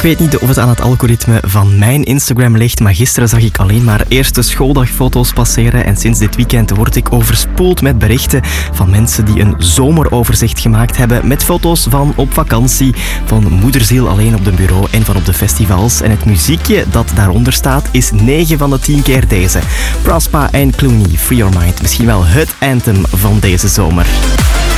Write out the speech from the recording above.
weet niet of het aan het algoritme van mijn Instagram ligt, maar gisteren zag ik alleen maar eerste schooldagfoto's passeren en sinds dit weekend word ik overspoeld met berichten van mensen die een zomeroverzicht gemaakt hebben met foto's van op vakantie, van moederziel alleen op de bureau en van op de festivals. En het muziekje dat daaronder staat is 9 van de 10 keer deze. Prospa en Clooney, Free Your Mind. Misschien wel het anthem van deze zomer.